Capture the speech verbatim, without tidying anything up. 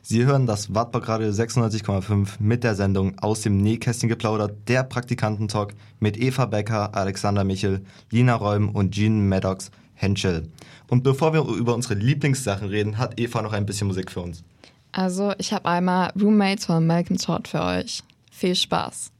Sie hören das Wartburg-Radio sechsundneunzig Komma fünf mit der Sendung Aus dem Nähkästchen geplaudert, der Praktikantentalk mit Eva Becker, Alexander Michel, Lina Räum und Jean Maddox Henschel. Und bevor wir über unsere Lieblingssachen reden, hat Eva noch ein bisschen Musik für uns. Also ich habe einmal Roommates von Malcolm Todd für euch. Viel Spaß.